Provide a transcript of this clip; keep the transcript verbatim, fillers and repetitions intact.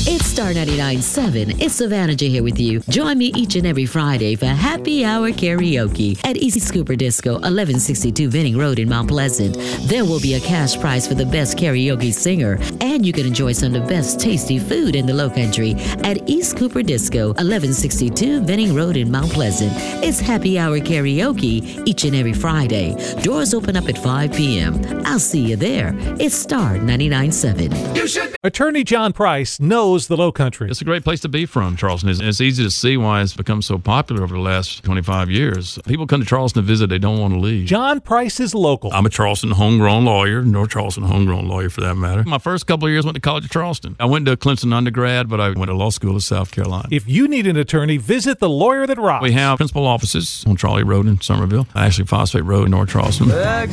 It's Star ninety-nine point seven. It's Savannah J here with you. Join me each and every Friday for Happy Hour Karaoke at East Cooper Disco, eleven sixty-two Venning Road in Mount Pleasant. There will be a cash prize for the best karaoke singer, and you can enjoy some of the best tasty food in the Lowcountry at East Cooper Disco, eleven sixty-two Venning Road in Mount Pleasant. It's Happy Hour Karaoke each and every Friday. Doors open up at five p.m. I'll see you there. It's Star ninety-nine point seven. You should. Attorney John Price knows the Lowcountry. It's a great place to be from, Charleston. It's, it's easy to see why it's become so popular over the last twenty-five years. People come to Charleston to visit. They don't want to leave. John Price is local. I'm a Charleston homegrown lawyer, North Charleston homegrown lawyer for that matter. My first couple of years went to College of Charleston. I went to Clemson undergrad, but I went to law school in South Carolina. If you need an attorney, visit the Lawyer That Rocks. We have principal offices on Charlie Road in Somerville, actually Phosphate Road in North Charleston.